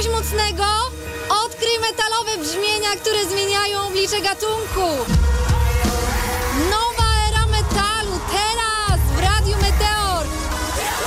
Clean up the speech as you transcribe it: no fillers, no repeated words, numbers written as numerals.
coś mocnego? Odkryj metalowe brzmienia, które zmieniają oblicze gatunku.